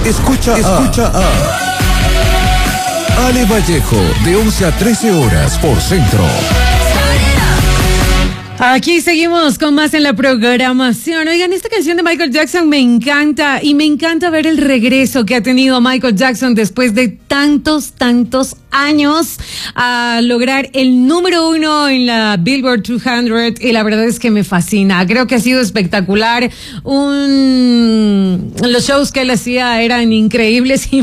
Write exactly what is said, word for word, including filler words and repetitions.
Escucha, escucha a Ale Vallejo de once a trece horas por Centro. Aquí seguimos con más en la programación. Oigan, esta canción de Michael Jackson me encanta y me encanta ver el regreso que ha tenido Michael Jackson después de tantos, tantos años a lograr el número uno en la Billboard doscientos y la verdad es que me fascina. Creo que ha sido espectacular. Un... Los shows que él hacía eran increíbles y